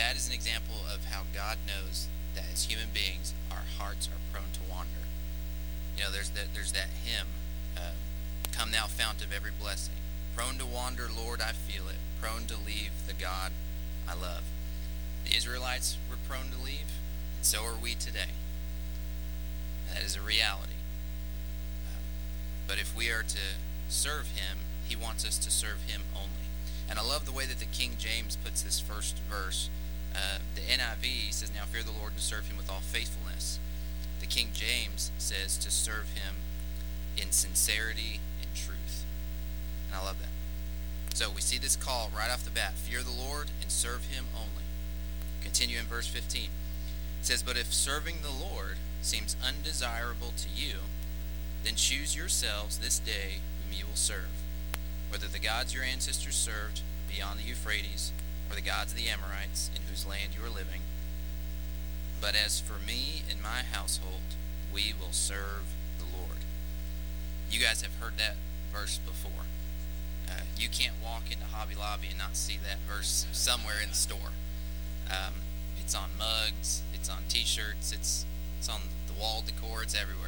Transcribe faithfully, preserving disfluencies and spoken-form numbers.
that is an example of how God knows that as human beings, our hearts are prone to wander. You know, there's that there's that hymn, uh, "Come Thou Fount of every blessing." Prone to wander, Lord, I feel it. Prone to leave the God I love. The Israelites were prone to leave, and so are we today. That is a reality. Um, but if we are to serve Him, He wants us to serve Him only. And I love the way that the King James puts this first verse. Uh, the N I V says, "Now fear the Lord and serve Him with all faithfulness." The King James says to serve Him in sincerity and truth. And I love that. So we see this call right off the bat. Fear the Lord and serve Him only. Continue in verse fifteen. It says, "But if serving the Lord seems undesirable to you, then choose yourselves this day whom you will serve, whether the gods your ancestors served beyond the Euphrates, or the gods of the Amorites in whose land you are living. But as for me and my household, we will serve the Lord." You guys have heard that verse before. Uh, you can't walk into Hobby Lobby and not see that verse somewhere in the store. Um, it's on mugs, it's on t-shirts, it's it's on the wall decor, it's everywhere.